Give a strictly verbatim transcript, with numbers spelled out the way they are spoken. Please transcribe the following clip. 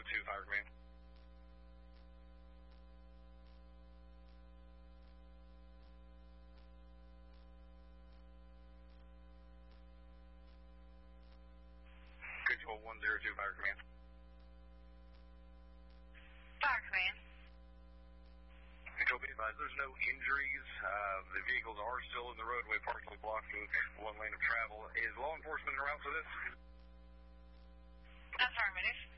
two, Fire Command. Control one zero two, Fire Command. Fire Command. Control be advised, there's no injuries. Uh, the vehicles are still in the roadway, partially blocking one lane of travel. Is law enforcement en route for this? Affirmative.